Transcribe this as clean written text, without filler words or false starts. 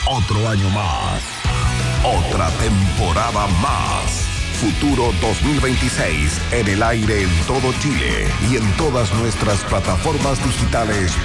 Otro año más. Otra temporada más. Futuro 2026 en el aire en todo Chile y en todas nuestras plataformas digitales